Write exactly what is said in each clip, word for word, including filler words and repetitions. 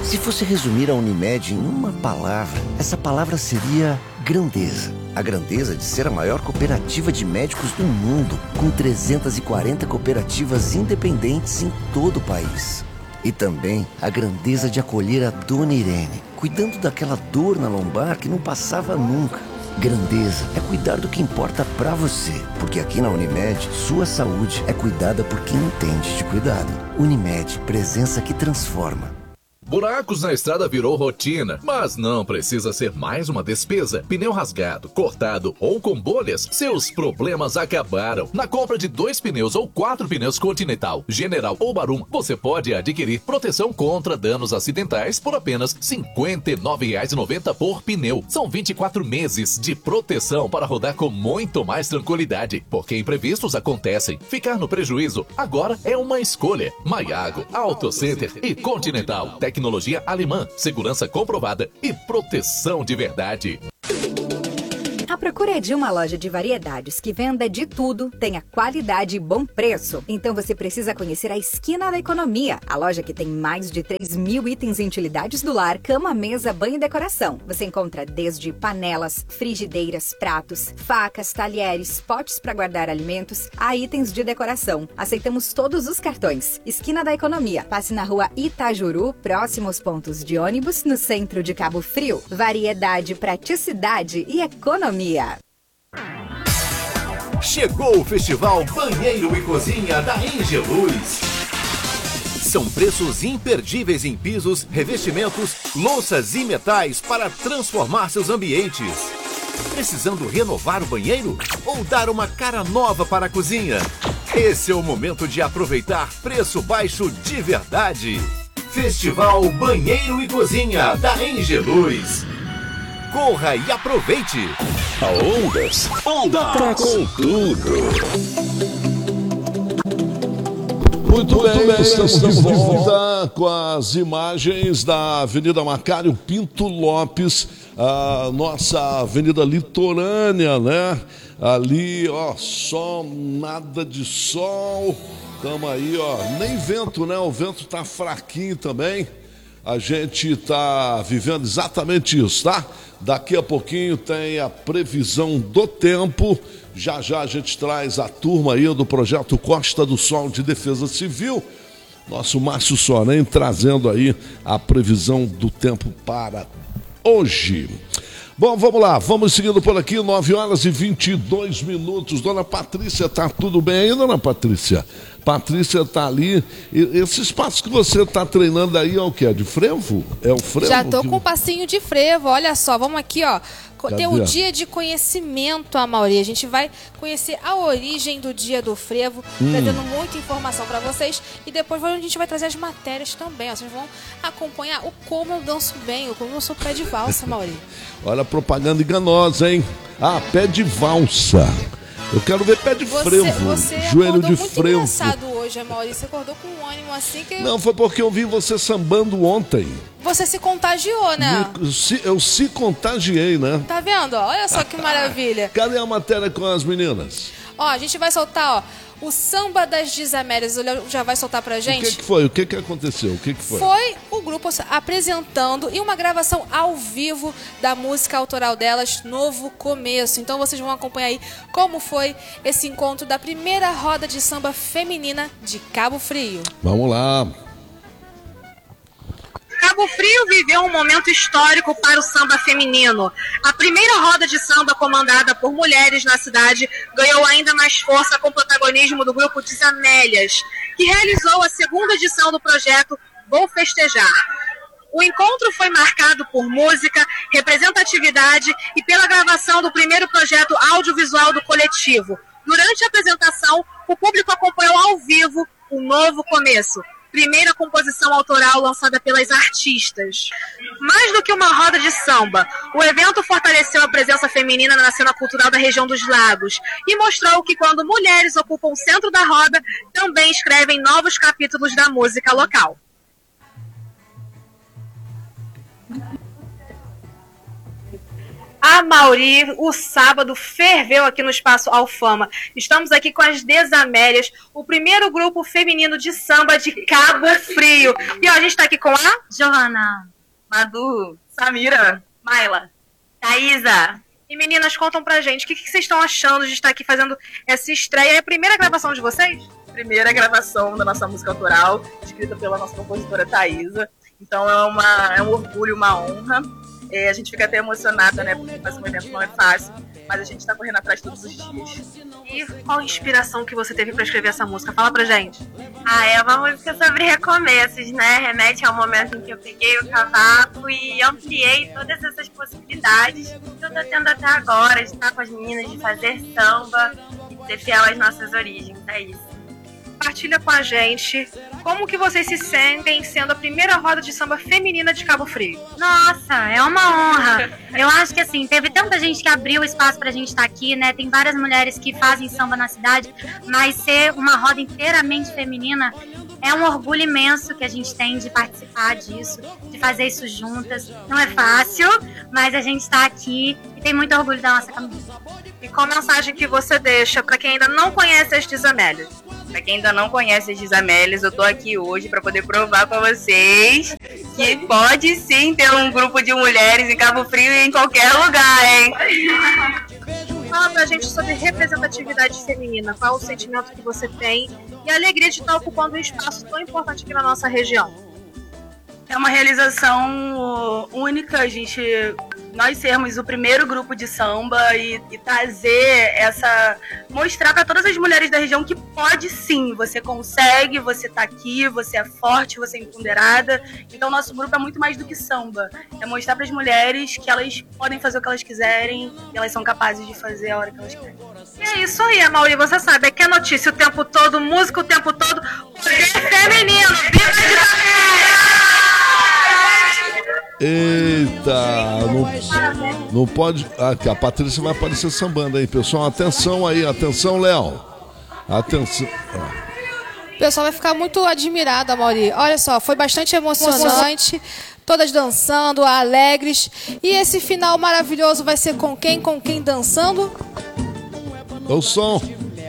Se fosse resumir a Unimed em uma palavra, essa palavra seria grandeza. A grandeza de ser a maior cooperativa de médicos do mundo, com trezentas e quarenta cooperativas independentes em todo o país. E também a grandeza de acolher a Dona Irene, cuidando daquela dor na lombar que não passava nunca. Grandeza é cuidar do que importa pra você, porque aqui na Unimed, sua saúde é cuidada por quem entende de cuidado. Unimed, presença que transforma. Buracos na estrada virou rotina, mas não precisa ser mais uma despesa. Pneu rasgado, cortado ou com bolhas, seus problemas acabaram. Na compra de dois pneus ou quatro pneus Continental, General ou Barum, você pode adquirir proteção contra danos acidentais por apenas cinquenta e nove reais e noventa centavos por pneu. São vinte e quatro meses de proteção para rodar com muito mais tranquilidade, porque imprevistos acontecem. Ficar no prejuízo agora é uma escolha. Maiago, Auto Center e Continental. Tecnologia alemã, segurança comprovada e proteção de verdade. A procura de uma loja de variedades que venda de tudo, tenha qualidade e bom preço. Então você precisa conhecer a Esquina da Economia, a loja que tem mais de três mil itens em utilidades do lar, cama, mesa, banho e decoração. Você encontra desde panelas, frigideiras, pratos, facas, talheres, potes para guardar alimentos, a itens de decoração. Aceitamos todos os cartões. Esquina da Economia. Passe na rua Itajuru, próximo aos pontos de ônibus, no centro de Cabo Frio. Variedade, praticidade e economia. Chegou o Festival Banheiro e Cozinha da Engeluz. São preços imperdíveis em pisos, revestimentos, louças e metais para transformar seus ambientes. Precisando renovar o banheiro ou dar uma cara nova para a cozinha? Esse é o momento de aproveitar preço baixo de verdade. Festival Banheiro e Cozinha da Engeluz. Corra e aproveite! A Ondas, Onda tá com tudo! Muito, Muito bem, bem, estamos, estamos de volta com as imagens da Avenida Macário Pinto Lopes, a nossa avenida litorânea, né? Ali, ó, sol, nada de sol, estamos aí, ó, nem vento, né? O vento tá fraquinho também. A gente está vivendo exatamente isso, tá? Daqui a pouquinho tem a previsão do tempo. Já já a gente traz a turma aí do projeto Costa do Sol de Defesa Civil. Nosso Márcio Soren trazendo aí a previsão do tempo para hoje. Bom, vamos lá, vamos seguindo por aqui, nove horas e vinte e dois minutos. Dona Patrícia, tá tudo bem aí, dona Patrícia? Patrícia tá ali. E esse espaço que você tá treinando aí é o que? É de frevo? É o frevo? Já tô que... com um passinho de frevo, olha só, vamos aqui, ó. Cadê? Tem o dia de conhecimento, Amaury. A gente vai conhecer a origem do dia do frevo, hum. trazendo muita informação para vocês. E depois a gente vai trazer as matérias também. Ó. Vocês vão acompanhar o como eu danço bem, o como eu sou pé de valsa, Amaury. Olha a propaganda enganosa, hein? Ah, pé de valsa. Eu quero ver pé de você, frevo, você joelho de muito frevo. Engraçado hoje, Amaury. Você acordou com um ânimo assim que... Não, foi porque eu vi você sambando ontem. Você se contagiou, né? Eu se, eu se contagiei, né? Tá vendo? Olha só que maravilha. Cadê a matéria com as meninas? Ó, a gente vai soltar, ó, o Samba das Desamérias. Já vai soltar pra gente? O que, que foi? O que, que aconteceu? O que, que foi? Foi o grupo apresentando e uma gravação ao vivo da música autoral delas, Novo Começo. Então vocês vão acompanhar aí como foi esse encontro da primeira roda de samba feminina de Cabo Frio. Vamos lá. Cabo Frio viveu um momento histórico para o samba feminino. A primeira roda de samba comandada por mulheres na cidade ganhou ainda mais força com o protagonismo do grupo Desamélias, que realizou a segunda edição do projeto Vou Festejar. O encontro foi marcado por música, representatividade e pela gravação do primeiro projeto audiovisual do coletivo. Durante a apresentação, o público acompanhou ao vivo o Novo Começo, primeira composição autoral lançada pelas artistas. Mais do que uma roda de samba, o evento fortaleceu a presença feminina na cena cultural da região dos Lagos e mostrou que quando mulheres ocupam o centro da roda, também escrevem novos capítulos da música local. Amauri, o sábado ferveu aqui no Espaço Alfama. Estamos aqui com as Desamélias, o primeiro grupo feminino de samba de Cabo Frio. E ó, a gente está aqui com a Giovana, Madu, Samira, Maila, Thaísa. E meninas, contam pra gente, o que, que vocês estão achando de estar aqui fazendo essa estreia? É a primeira gravação de vocês? Primeira gravação da nossa música autoral, escrita pela nossa compositora Thaísa. Então é, uma, é um orgulho, uma honra. É, a gente fica até emocionada, né? Porque fazer um evento não é fácil, mas a gente está correndo atrás todos os dias. E qual a inspiração que você teve para escrever essa música? Fala pra gente. Ah, é uma música sobre recomeços, né? Remete ao momento em que eu peguei o cavaco e ampliei todas essas possibilidades que eu tô tendo até agora, de estar com as meninas, de fazer samba e de ser fiel às nossas origens, é isso. Compartilha com a gente como que vocês se sentem sendo a primeira roda de samba feminina de Cabo Frio. Nossa, é uma honra. Eu acho que assim, teve tanta gente que abriu espaço pra gente estar aqui, né? Tem várias mulheres que fazem samba na cidade, mas ser uma roda inteiramente feminina é um orgulho imenso que a gente tem de participar disso, de fazer isso juntas. Não é fácil, mas a gente está aqui e tem muito orgulho da nossa camisa. E qual mensagem que você deixa para quem ainda não conhece as Desamélias? Para quem ainda não conhece as Desamélias, eu tô aqui hoje para poder provar para vocês que pode sim ter um grupo de mulheres em Cabo Frio e em qualquer lugar, hein? Fala pra gente sobre representatividade feminina, qual o sentimento que você tem e a alegria de estar ocupando um espaço tão importante aqui na nossa região. É uma realização única, a gente, nós sermos o primeiro grupo de samba e, e trazer essa, mostrar para todas as mulheres da região que pode sim, você consegue, você tá aqui, você é forte, você é empoderada. Então nosso grupo é muito mais do que samba, é mostrar para as mulheres que elas podem fazer o que elas quiserem e elas são capazes de fazer a hora que elas querem. E é isso aí, Amauri, você sabe, é que é notícia o tempo todo, música o tempo todo, poder feminino, viva de família! Eita, não, não pode. Aqui, a Patrícia vai aparecer sambando aí, pessoal. Atenção aí, atenção, Léo. Atenção. O pessoal vai ficar muito admirado, Amauri. Olha só, foi bastante emocionante. Todas dançando, alegres. E esse final maravilhoso vai ser com quem? Com quem dançando? O som.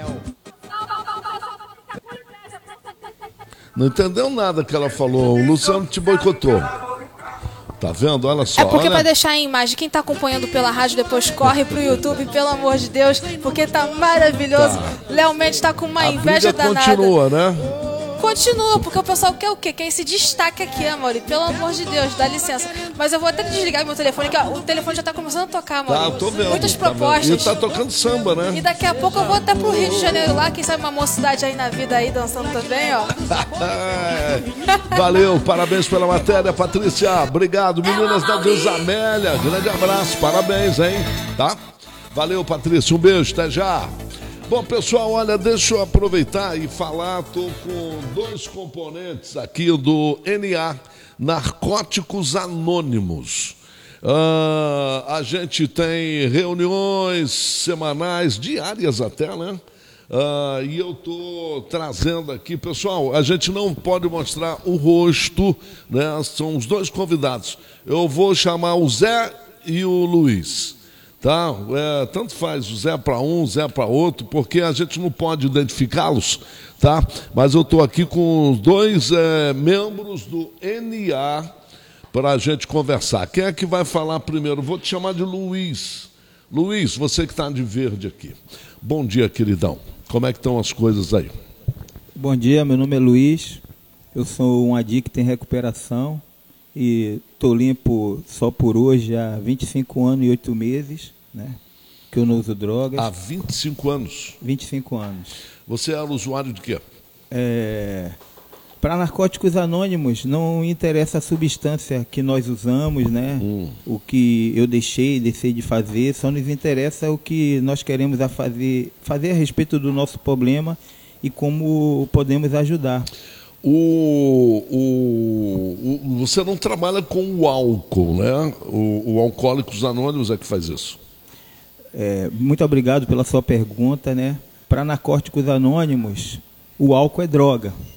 Não entendeu nada que ela falou. O Luciano te boicotou. Tá vendo? Olha só. É porque olha... vai deixar em imagem. Quem tá acompanhando pela rádio, depois corre pro YouTube, pelo amor de Deus, porque tá maravilhoso. Tá. Léo Mendes tá com uma a inveja briga danada. Continua, né? Continua, porque o pessoal quer o quê? Quer esse destaque aqui, Amauri. Pelo amor de Deus, dá licença. Mas eu vou até desligar meu telefone, que o telefone já tá começando a tocar, Amauri. Tá, tô vendo. Muitas tá propostas. Vendo. E tá tocando samba, né? E daqui a pouco eu vou até pro Rio de Janeiro lá, quem sabe uma mocidade aí na vida aí, dançando também, ó. Valeu, parabéns pela matéria, Patrícia. Obrigado, meninas da Desamélia. Grande abraço, parabéns, hein? Tá? Valeu, Patrícia. Um beijo, até já. Bom, pessoal, olha, deixa eu aproveitar e falar, tô com dois componentes aqui do N A, Narcóticos Anônimos. Uh, a gente tem reuniões semanais, diárias até, né? Uh, e eu tô trazendo aqui, pessoal, a gente não pode mostrar o rosto, né? São os dois convidados. Eu vou chamar o Zé e o Luiz. Tá? É, tanto faz o Zé para um, o Zé para outro, porque a gente não pode identificá-los, tá? Mas eu estou aqui com os dois é, membros do N A para a gente conversar. Quem é que vai falar primeiro? Vou te chamar de Luiz. Luiz, você que está de verde aqui. Bom dia, queridão. Como é que estão as coisas aí? Bom dia, meu nome é Luiz. Eu sou um adicto em recuperação. E estou limpo só por hoje há vinte e cinco anos e oito meses, né? Que eu não uso drogas. Há vinte e cinco anos? vinte e cinco anos. Você era usuário de quê? É, para Narcóticos Anônimos, não interessa a substância que nós usamos, né? Hum. O que eu deixei, deixei de fazer, só nos interessa o que nós queremos a fazer, fazer a respeito do nosso problema e como podemos ajudar. O, o, o, você não trabalha com o álcool, né? O, o Alcoólicos Anônimos é que faz isso. É, muito obrigado pela sua pergunta, né? Para Narcóticos Anônimos, o álcool é droga.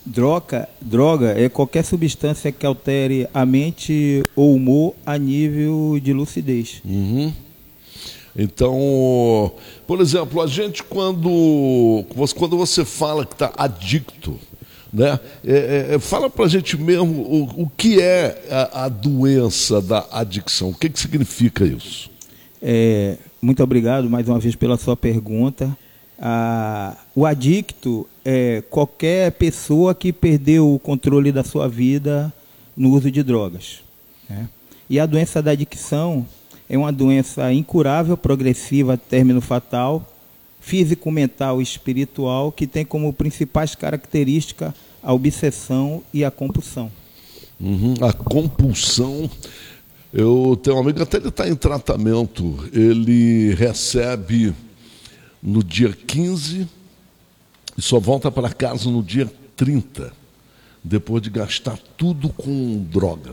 Droga, droga é qualquer substância que altere a mente ou o humor a nível de lucidez. Uhum. Então, por exemplo, a gente quando, quando você fala que está adicto, né, é, é, fala para a gente mesmo o, o que é a, a doença da adicção, o que, que significa isso? É, muito obrigado mais uma vez pela sua pergunta. Ah, o adicto é qualquer pessoa que perdeu o controle da sua vida no uso de drogas, né? E a doença da adicção é uma doença incurável, progressiva, término fatal, físico, mental e espiritual, que tem como principais características a obsessão e a compulsão. Uhum, a compulsão. Eu tenho um amigo, até ele está em tratamento, ele recebe no dia quinze e só volta para casa no dia trinta, depois de gastar tudo com droga.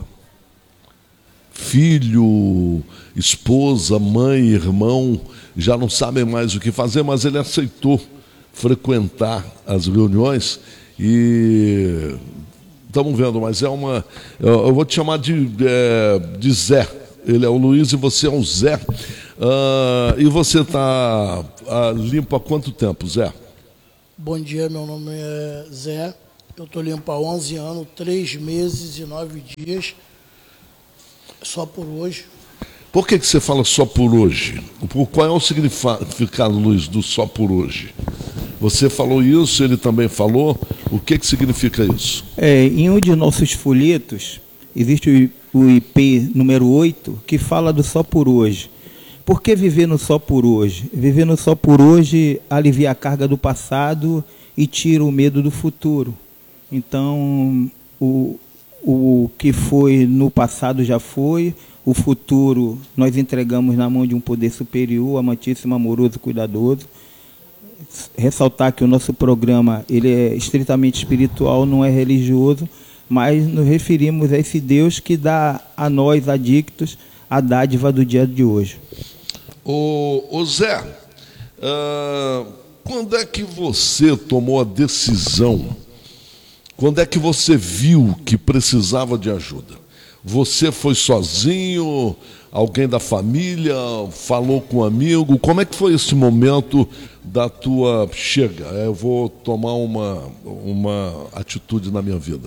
Filho, esposa, mãe, irmão, já não sabem mais o que fazer, mas ele aceitou frequentar as reuniões e estamos vendo, mas é uma... Eu vou te chamar de, é, de Zé. Ele é o Luiz e você é o Zé. Uh, e você está uh, limpo há quanto tempo, Zé? Bom dia, meu nome é Zé. Eu estou limpo há onze anos, três meses e nove dias. Só por hoje. Por que, que você fala só por hoje? Qual é o significado, Luiz, do só por hoje? Você falou isso, ele também falou. O que, que significa isso? É, em um de nossos folhetos, existe o I P número oito, que fala do só por hoje. Por que viver no só por hoje? Viver no só por hoje alivia a carga do passado e tira o medo do futuro. Então, o, o que foi no passado já foi, o futuro nós entregamos na mão de um poder superior, amantíssimo, amoroso, cuidadoso. Ressaltar que o nosso programa ele é estritamente espiritual, não é religioso, mas nos referimos a esse Deus que dá a nós, adictos, a dádiva do dia de hoje. Ô, ô Zé, uh, quando é que você tomou a decisão? Quando é que você viu que precisava de ajuda? Você foi sozinho? Alguém da família? Falou com um amigo? Como é que foi esse momento da tua chega? Eu vou tomar uma, uma atitude na minha vida.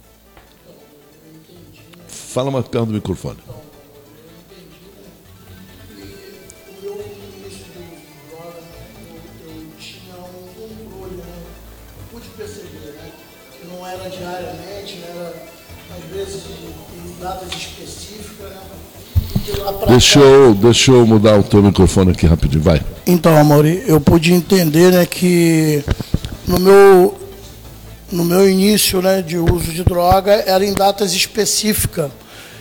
Fala mais perto do microfone. Diariamente, né? Era, às vezes em datas específicas, né? Deixa eu, deixa eu mudar o teu microfone aqui rapidinho, vai. Então, Amaury, eu pude entender, né, que no meu, no meu início, né, de uso de droga era em datas específicas.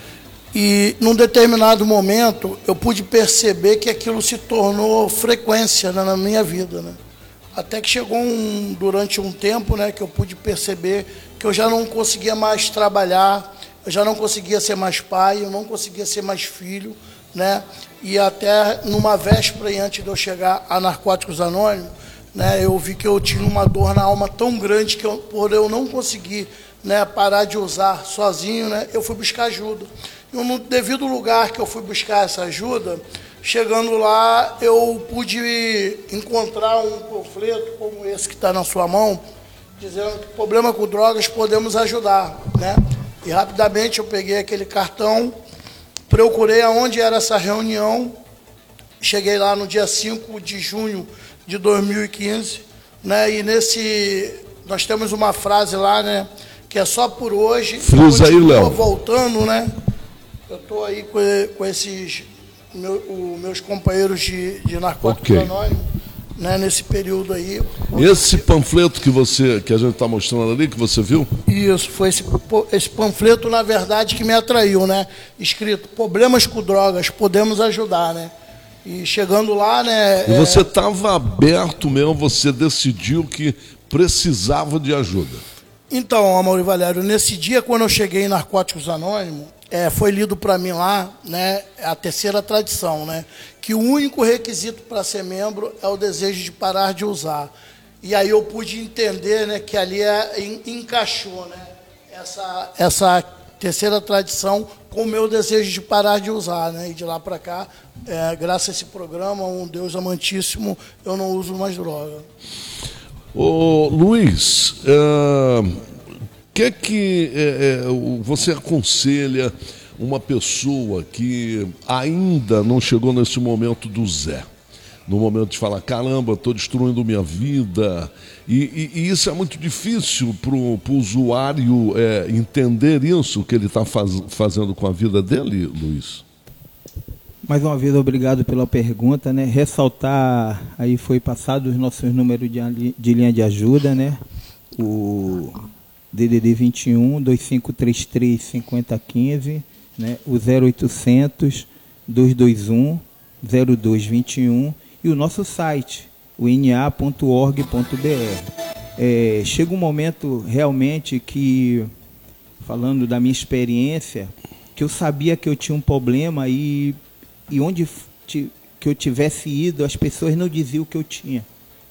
E num determinado momento eu pude perceber que aquilo se tornou frequência, né, na minha vida, né? Até que chegou um, durante um tempo, né, que eu pude perceber que eu já não conseguia mais trabalhar, eu já não conseguia ser mais pai, eu não conseguia ser mais filho, né? E até numa véspera, e antes de eu chegar a Narcóticos Anônimos, né, eu vi que eu tinha uma dor na alma tão grande que eu, por eu não conseguir, né, parar de usar sozinho, né, eu fui buscar ajuda. E no devido lugar que eu fui buscar essa ajuda, chegando lá, eu pude encontrar um panfleto como esse que está na sua mão, dizendo que problema com drogas podemos ajudar, né? E rapidamente eu peguei aquele cartão, procurei aonde era essa reunião, cheguei lá no dia cinco de junho de dois mil e quinze, né? E nesse, nós temos uma frase lá, né? Que é só por hoje. Frisa aí, Léo. Voltando, né? Eu estou aí com, com esses... Meu, o, meus companheiros de, de Narcóticos okay. Anônimos, né, nesse período aí. Esse panfleto que você que a gente está mostrando ali, que você viu? Isso, foi esse, esse panfleto, na verdade, que me atraiu, né? Escrito, problemas com drogas, podemos ajudar, né? E chegando lá, né... E você estava é... aberto mesmo, você decidiu que precisava de ajuda. Então, Amaury Valério, nesse dia, quando eu cheguei em Narcóticos Anônimos, É, foi lido para mim lá, né, a terceira tradição, né, que o único requisito para ser membro é o desejo de parar de usar. E aí eu pude entender, né, que ali é, en, encaixou, né, essa, essa terceira tradição com o meu desejo de parar de usar, né, e de lá para cá, é, graças a esse programa, um Deus amantíssimo, eu não uso mais droga. Ô, Luiz, o uh, que é que é, é, você aconselha uma pessoa que ainda não chegou nesse momento do Zé? No momento de falar, caramba, estou destruindo minha vida. E, e, e isso é muito difícil para o usuário é, entender isso, que ele está faz, fazendo com a vida dele, Luiz? Mais uma vez, obrigado pela pergunta, né? Ressaltar, aí foi passado os nossos números de, de linha de ajuda, né? O D D D vinte e um, dois cinco três três, cinco zero um cinco, né? O zero oitocentos, dois dois um, zero dois dois um e o nosso site, o N A ponto org ponto B R. É, chega um momento realmente que, falando da minha experiência, que eu sabia que eu tinha um problema e, e onde que eu tivesse ido, as pessoas não diziam o que eu tinha.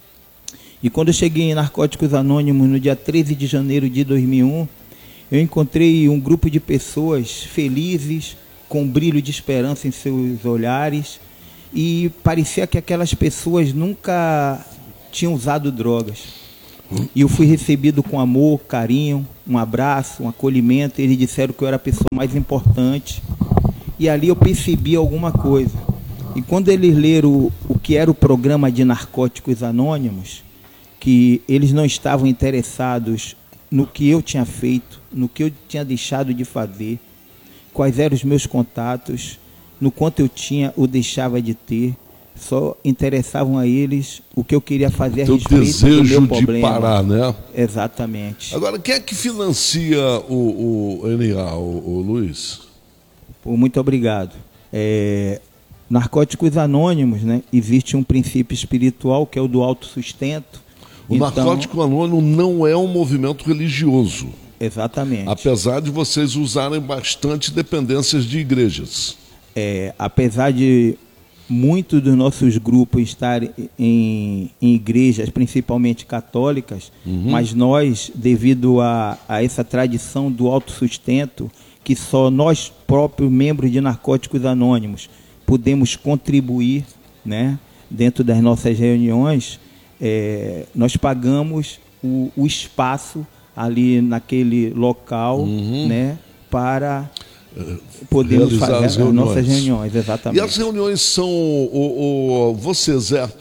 E quando eu cheguei em Narcóticos Anônimos, no dia treze de janeiro de dois mil e um, eu encontrei um grupo de pessoas felizes, com um brilho de esperança em seus olhares, e parecia que aquelas pessoas nunca tinham usado drogas. E eu fui recebido com amor, carinho, um abraço, um acolhimento. Eles disseram que eu era a pessoa mais importante. E ali eu percebi alguma coisa. E quando eles leram o, o que era o programa de Narcóticos Anônimos, que eles não estavam interessados no que eu tinha feito, no que eu tinha deixado de fazer, quais eram os meus contatos, no quanto eu tinha ou deixava de ter, só interessavam a eles o que eu queria fazer a Teu respeito do meu problema. de parar, né? Exatamente. Agora, quem é que financia o, o N A, o, o Luiz? Pô, muito obrigado. É, Narcóticos Anônimos, né? Existe um princípio espiritual que é o do autossustento. O então, Narcótico Anônimo não é um movimento religioso. Exatamente. Apesar de vocês usarem bastante dependências de igrejas. É, apesar de muitos dos nossos grupos estarem em, em igrejas, principalmente católicas, uhum. mas nós, devido a, a essa tradição do autossustento, que só nós próprios, membros de Narcóticos Anônimos, podemos contribuir, né, dentro das nossas reuniões, é, nós pagamos o, o espaço ali naquele local, uhum. né, para podermos realizar fazer as, as reuniões. nossas reuniões, exatamente. E as reuniões são, o, o, você, Zé, uh,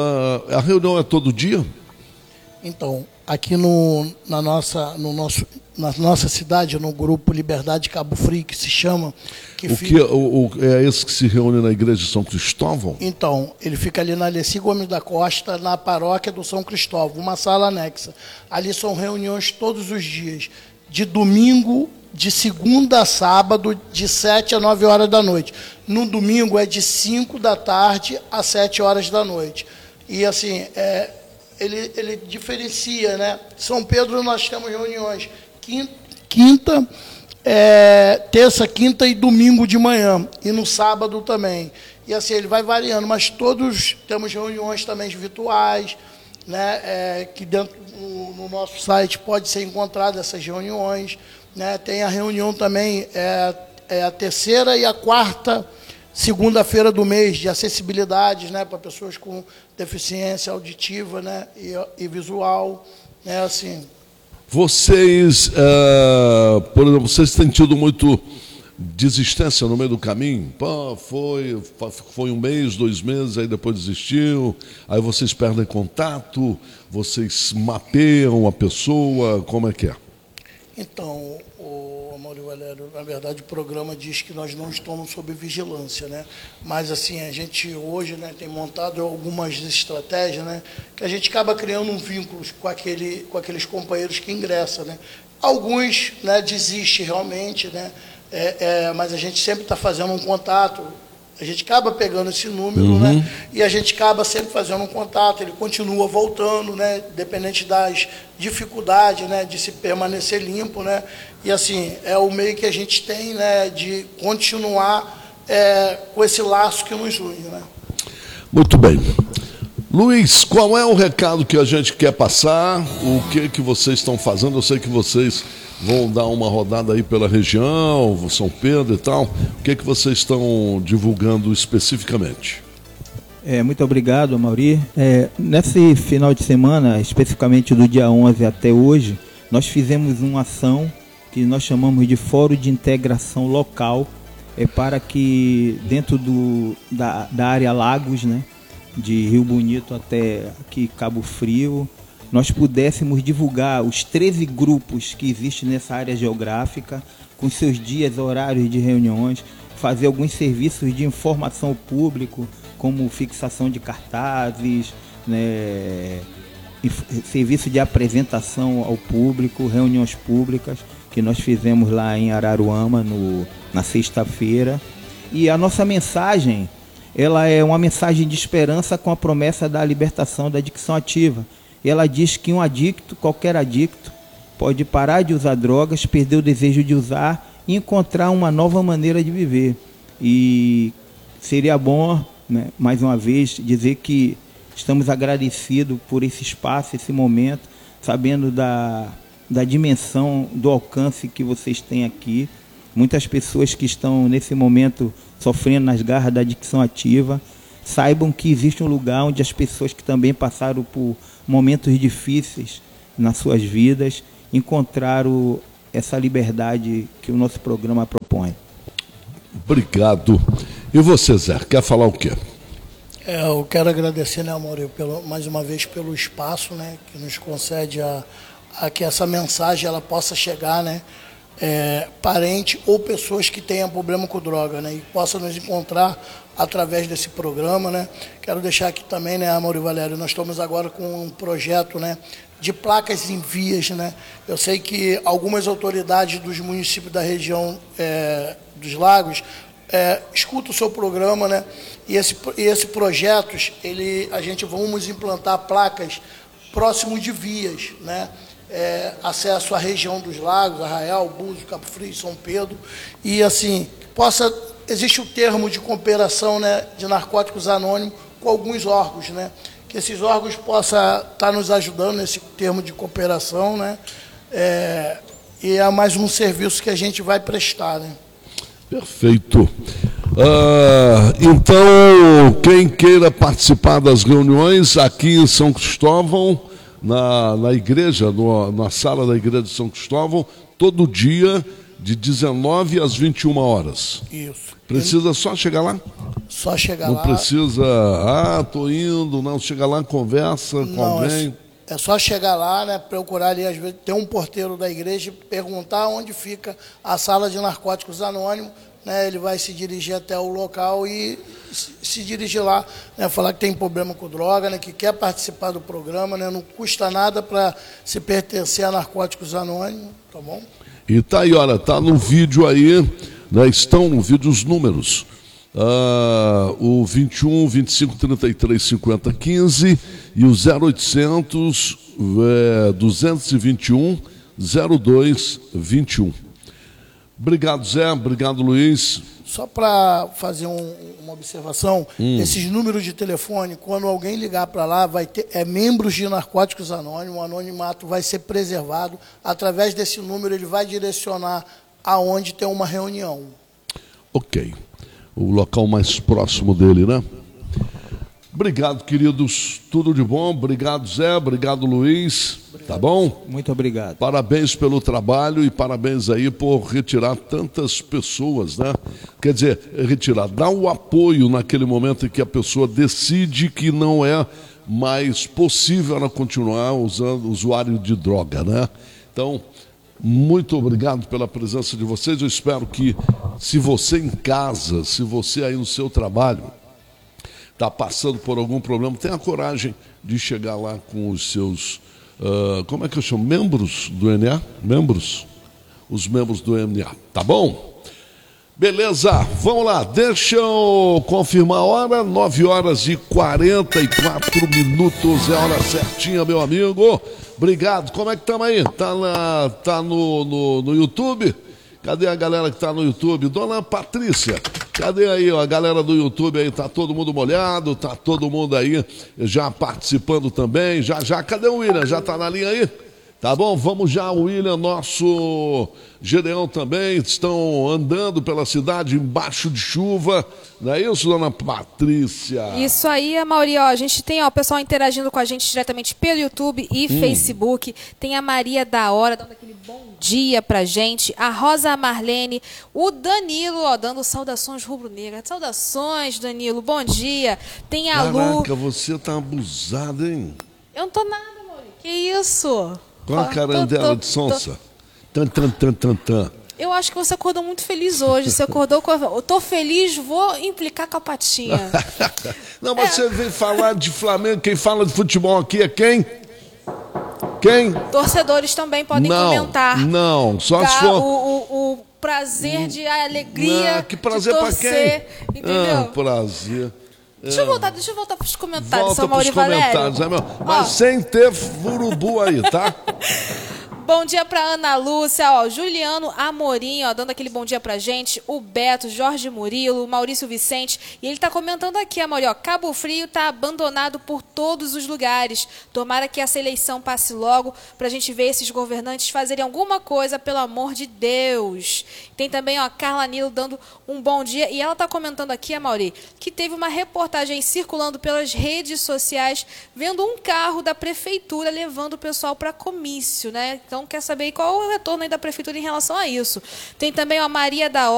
a reunião é todo dia? Então, aqui no, na, nossa, no nosso, na nossa cidade, no grupo Liberdade Cabo Frio, que se chama... Que o fica... que o, o, é esse que se reúne na igreja de São Cristóvão? Então, ele fica ali na Alessi Gomes da Costa, na paróquia do São Cristóvão, uma sala anexa. Ali são reuniões todos os dias, de domingo, de segunda a sábado, de sete a nove horas da noite. No domingo é de cinco da tarde a sete horas da noite. E assim, é, ele, ele diferencia, né? São Pedro nós temos reuniões quinta, quinta é, terça, quinta e domingo de manhã. E no sábado também. E assim, ele vai variando, mas todos temos reuniões também virtuais, né? É, que dentro no, no nosso site pode ser encontrado essas reuniões. Né, tem a reunião também, é, é a terceira e a quarta segunda-feira do mês de acessibilidade, né, para pessoas com deficiência auditiva, né, e, e visual, né, assim. Vocês, uh, por exemplo, vocês têm tido muito desistência no meio do caminho? Pô, foi, foi um mês, dois meses, aí depois desistiu, aí vocês perdem contato, vocês mapeiam a pessoa, como é que é? Então, o Amaury Valério, na verdade, o programa diz que nós não estamos sob vigilância, né? Mas, assim, a gente hoje, né, tem montado algumas estratégias, né, que a gente acaba criando um vínculo com, aquele, com aqueles companheiros que ingressam, né? Alguns, né, desistem realmente, né? É, é, mas a gente sempre está fazendo um contato. A gente acaba pegando esse número, uhum. né? E a gente acaba sempre fazendo um contato, ele continua voltando, né? Dependente das dificuldades, né? De se permanecer limpo, né? E assim, é o meio que a gente tem, né? De continuar é, com esse laço que nos une, né? Muito bem. Luiz, qual é o recado que a gente quer passar? O que que vocês estão fazendo? Eu sei que vocês vão dar uma rodada aí pela região, São Pedro e tal. O que que vocês estão divulgando especificamente? É, muito obrigado, Mauri. É, nesse final de semana, especificamente do dia onze até hoje, nós fizemos uma ação que nós chamamos de Fórum de Integração Local, é para que dentro do, da, da área Lagos, né, de Rio Bonito até aqui Cabo Frio, nós pudéssemos divulgar os treze grupos que existem nessa área geográfica, com seus dias, horários de reuniões, fazer alguns serviços de informação ao público, como fixação de cartazes, né, serviço de apresentação ao público, reuniões públicas, que nós fizemos lá em Araruama no, na sexta-feira. E a nossa mensagem, ela é uma mensagem de esperança com a promessa da libertação da adicção ativa. E ela diz que um adicto, qualquer adicto, pode parar de usar drogas, perder o desejo de usar e encontrar uma nova maneira de viver. E seria bom, né, mais uma vez, dizer que estamos agradecidos por esse espaço, esse momento, sabendo da, da dimensão, do alcance que vocês têm aqui. Muitas pessoas que estão nesse momento sofrendo nas garras da adicção ativa, saibam que existe um lugar onde as pessoas que também passaram por momentos difíceis nas suas vidas encontraram essa liberdade que o nosso programa propõe. Obrigado. E você, Zé, quer falar o quê? É, eu quero agradecer, né, Amaury, pelo, mais uma vez pelo espaço, né, que nos concede a, a que essa mensagem ela possa chegar, né, é, parente ou pessoas que tenham problema com droga, né, e possam nos encontrar através desse programa, né. Quero deixar aqui também, né, Amaury Valério, nós estamos agora com um projeto, né, de placas em vias, né. Eu sei que algumas autoridades dos municípios da região é, dos Lagos é, escutam o seu programa, né, e esse, e esse projeto, ele, a gente vamos implantar placas próximo de vias, né, é, acesso à região dos Lagos, Arraial, Búzios, Cabo Frio, São Pedro, e assim, possa, existe o termo de cooperação, né, de narcóticos anônimos com alguns órgãos, né, que esses órgãos possam estar nos ajudando nesse termo de cooperação, né, é, e é mais um serviço que a gente vai prestar, né. Perfeito. Ah, então, quem queira participar das reuniões aqui em São Cristóvão, na, na igreja, no, na sala da igreja de São Cristóvão, todo dia, de dezenove às vinte e uma horas. Isso. Precisa só chegar lá? Só chegar não lá. Não precisa, ah, tô indo, não, chega lá, conversa com não, alguém. É, é só chegar lá, né, procurar ali, às vezes, ter um porteiro da igreja e perguntar onde fica a sala de narcóticos anônimos, né, ele vai se dirigir até o local e se, se dirigir lá, né, falar que tem problema com droga, né, que quer participar do programa, né, não custa nada para se pertencer a Narcóticos Anônimos, tá bom? E tá aí, olha, tá no vídeo aí, né, estão no vídeo os números. Uh, o vinte e um, vinte e cinco, trinta e três, cinquenta, quinze e o zero oitocentos, é, duzentos e vinte e um, zero dois vinte e um. Obrigado, Zé. Obrigado, Luiz. Só para fazer um, uma observação, hum. esses números de telefone, quando alguém ligar para lá, vai ter é membros de Narcóticos Anônimos, o anonimato vai ser preservado. Através desse número, ele vai direcionar aonde tem uma reunião. Ok. O local mais próximo dele, né? Obrigado, queridos. Tudo de bom. Obrigado, Zé. Obrigado, Luiz. Obrigado. Tá bom? Muito obrigado. Parabéns pelo trabalho e parabéns aí por retirar tantas pessoas, né? Quer dizer, retirar, dar o apoio naquele momento em que a pessoa decide que não é mais possível ela continuar usando usuário de droga, né? Então, muito obrigado pela presença de vocês. Eu espero que, se você em casa, se você aí no seu trabalho está passando por algum problema, tenha coragem de chegar lá com os seus, uh, como é que eu chamo? Membros do M N A? Membros? Os membros do M N A, tá bom? Beleza, vamos lá, deixa eu confirmar a hora, nove horas e quarenta e quatro minutos, é a hora certinha, meu amigo. Obrigado, como é que estamos aí? Tá, na, tá no, no, no YouTube? Cadê a galera que está no YouTube? Dona Patrícia, Cadê aí, ó, a galera do YouTube aí? Tá todo mundo molhado, tá todo mundo aí já participando também. Já, já, cadê o William? Já tá na linha aí? Tá bom, vamos já, o William, nosso Gedeão também, estão andando pela cidade embaixo de chuva, não é isso, dona Patrícia? Isso aí, Amaury, ó, a gente tem ó, o pessoal interagindo com a gente diretamente pelo YouTube e hum. Facebook, tem a Maria da Hora dando aquele bom dia pra gente, a Rosa Marlene, o Danilo, ó, dando saudações rubro-negras, saudações, Danilo, bom dia, tem a Lu... Caraca, você tá abusado, hein? Eu não tô nada, Amaury, que isso? Qual a carandela de sonsa? Tan, tan, tan, tan, tan. Eu acho que você acordou muito feliz hoje. Você acordou com a... Eu tô feliz, vou implicar com a patinha. Não, mas é. Você vem falar de Flamengo. Quem fala de futebol aqui é quem? Quem? Torcedores também podem não, comentar. Não, só tá? se for... O, o, o prazer de a alegria. Não, que prazer de pra torcer, quem? entendeu? Ah, prazer. Deixa eu voltar, deixa eu voltar pros comentários, Volta pros comentários, é meu. Mas ó, sem ter urubu aí, tá? Bom dia pra Ana Lúcia, ó, Juliano Amorim, ó, dando aquele bom dia pra gente, o Beto, Jorge Murilo, Maurício Vicente, e ele tá comentando aqui, Amorim, ó, Cabo Frio tá abandonado por todos os lugares, tomara que essa eleição passe logo pra gente ver esses governantes fazerem alguma coisa, pelo amor de Deus. Tem também, ó, Carla Nilo dando um bom dia, e ela tá comentando aqui, Amorim, que teve uma reportagem circulando pelas redes sociais, vendo um carro da prefeitura levando o pessoal pra comício, né, então Então, quer saber qual é o retorno aí da prefeitura em relação a isso. Tem também a Maria da